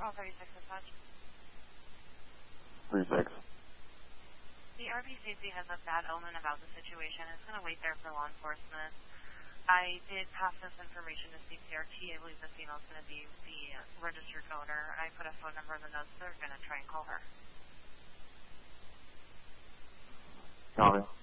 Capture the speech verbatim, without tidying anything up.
Call thirty-six dispatch. thirty-six. The R B C C has a bad omen about the situation. It's going to wait there for law enforcement. I did pass this information to C C R T. I believe the female is going to be the registered owner. I put a phone number in the notes. They're going to try and call her. Copy.